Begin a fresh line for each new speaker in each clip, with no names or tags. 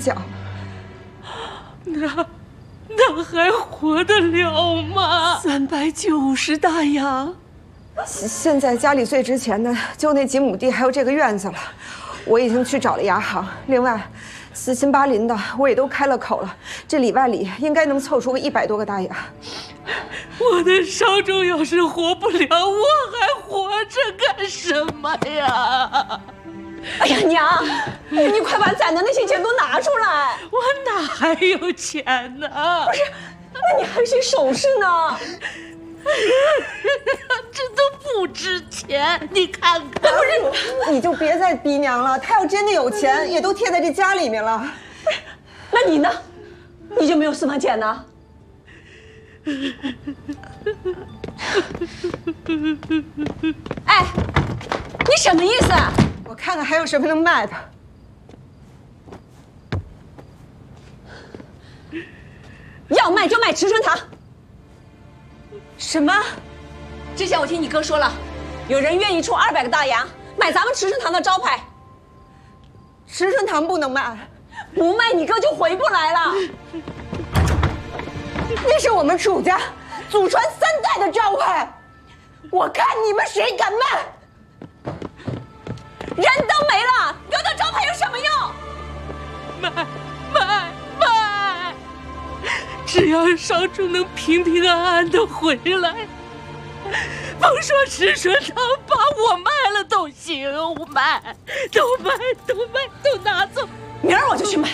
小。
那还活得了吗？390大洋。
现在家里最值钱的就那几亩地，还有这个院子了。我已经去找了牙行，另外4辛8林的我也都开了口了，这里外里应该能凑出个100多个大洋。
我的少忠要是活不了，我还活着干什么呀？
哎呀，娘，你快把攒的那些钱都拿出来！
我哪还有钱呢？
不是，那你还有些首饰呢？
这都不值钱，你看看。
不是，你就别再逼娘了。她要真的有钱，也都贴在这家里面了。
那你呢？你就没有私房钱呢？哎，你什么意思？
我看看还有什么能卖的。
要卖就卖池春堂。
什么？
之前我听你哥说了，有人愿意出200个大洋买咱们池春堂的招牌。
池春堂不能卖，
不卖你哥就回不来了。
那是我们楚家祖传3代的招牌，我看你们谁敢卖！
人都没了，留的招牌有什么用？
卖！只要少忠能平平安安的回来，甭说池春堂，把我卖了都行，都拿走。
明儿我就去买。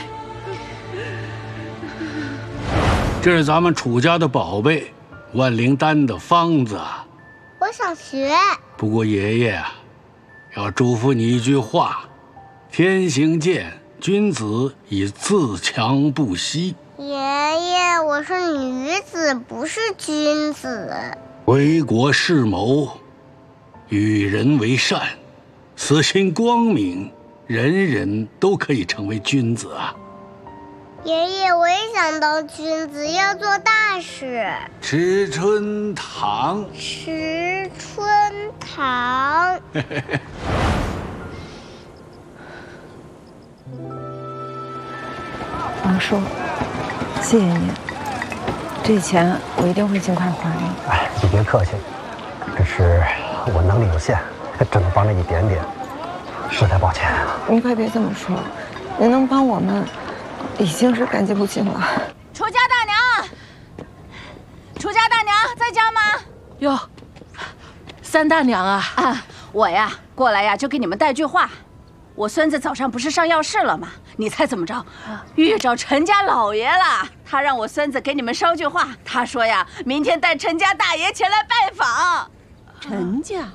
这是咱们楚家的宝贝，万灵丹的方子。
我想学。
不过爷爷啊，要嘱咐你一句话：天行健，君子以自强不息。
爷爷，我是女子，不是君子。
为国事谋，与人为善，此心光明，人人都可以成为君子啊。
爷爷，我也想当君子，要做大事。
池春堂，
池春堂。
王叔，谢谢您，这钱我一定会尽快还你。
哎，你别客气，只是我能力有限，只能帮着一点点，实在抱歉啊。
您快别这么说，您能帮我们，已经是感激不尽了。
楚家大娘，楚家大娘在家吗？
哟，三大娘啊！
我呀过来呀就给你们带句话。我孙子早上不是上药室了吗？你猜怎么着？遇着陈家老爷了。他让我孙子给你们捎句话。他说呀，明天带陈家大爷前来拜访。
陈家，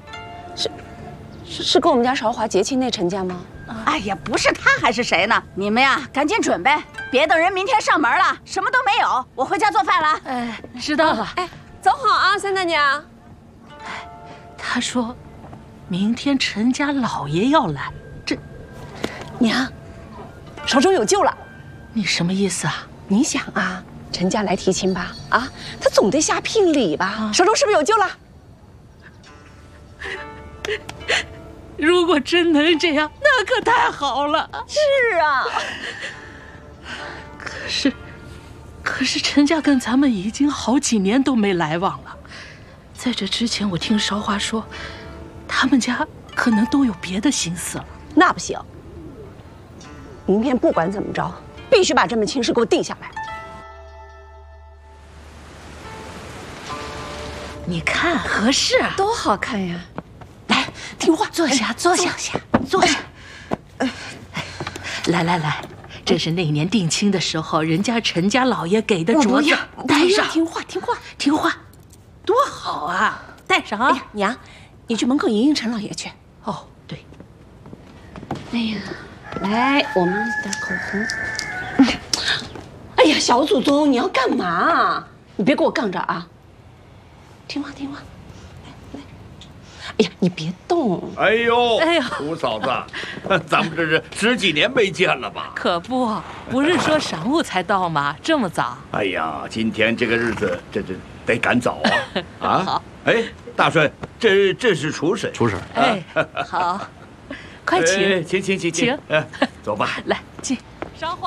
是跟我们家韶华结亲那陈家吗？
哎呀，不是他还是谁呢？你们呀赶紧准备，别等人明天上门了，什么都没有。我回家做饭了。
哎，知道了。
哎，走好啊，三大娘。
他说，明天陈家老爷要来。
娘，少忠有救了。
你什么意思啊？
你想啊，陈家来提亲吧，啊，他总得下聘礼吧？少忠是不是有救了？
如果真能这样，那可太好了。
是啊。
可是陈家跟咱们已经好几年都没来往了。在这之前，我听韶华说，他们家可能都有别的心思了。
那不行。明天不管怎么着，必须把这门亲事给我定下来。
你看合适啊？
多好看呀！来，听话，
坐下。来，这是那年定亲的时候，人家陈家老爷给的镯子，戴上。听话，多好啊！戴上啊！
哎呀，娘，你去门口迎陈老爷去。
哦，对。
哎呀。来，我们的口红。哎呀，小祖宗，你要干嘛？你别给我杠着啊！听话。来。哎呀，你别动。
哎呦，楚嫂子，咱们这是10几年没见了吧？
可不是说晌午才到吗？这么早？
哎呀，今天这个日子，这得赶早啊！啊，
好。
哎，大顺，这是楚婶。
楚婶。
哎，好。快请，
请，走吧。
来，进。韶华。